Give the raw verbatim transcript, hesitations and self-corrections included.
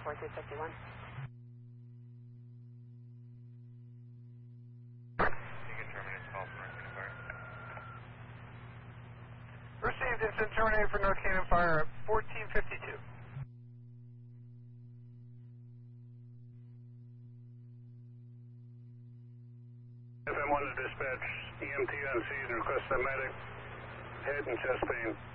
four two five one. You can terminate call from North Cannon Fire. Received, instant terminated for North Cannon Fire at fourteen fifty-two. F M one to dispatch, E M T on scene, request a medic, head and chest pain.